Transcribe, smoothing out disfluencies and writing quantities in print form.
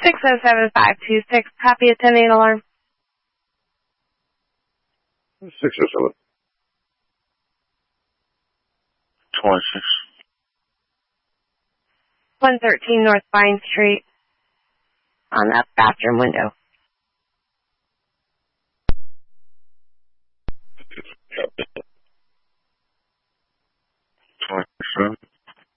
607-526. Copy attending alarm. 607. 26. 113 North Vine Street. On that bathroom window.